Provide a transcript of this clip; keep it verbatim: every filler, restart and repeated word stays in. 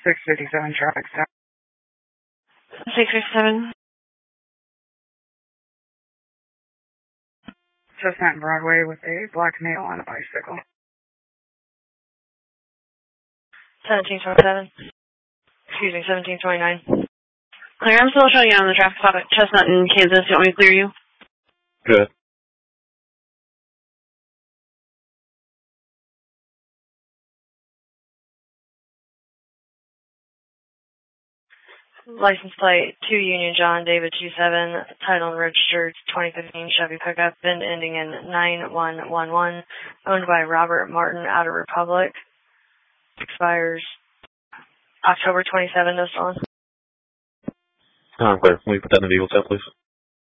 six fifty-seven traffic stop. six fifty-seven. Chestnut Broadway with a black male on a bicycle. seventeen twenty-seven. Excuse me, seventeen twenty-nine. Clear, I'm still showing you on the traffic stop at Chestnut in Kansas. You want me to clear you? Good. License plate two Union John David two seven, title and registered twenty fifteen Chevy pickup, VIN ending in nine one one one, owned by Robert Martin, Outer Republic. Expires October twenty-seventh, this one. I'm clear. Can we put that in the vehicle tab, please?